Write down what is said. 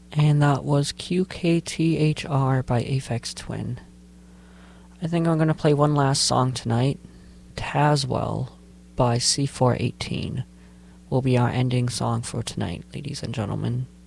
And that was QKTHR by Aphex Twin. I think I'm going to play one last song tonight. Taswell by C418 will be our ending song for tonight, ladies and gentlemen.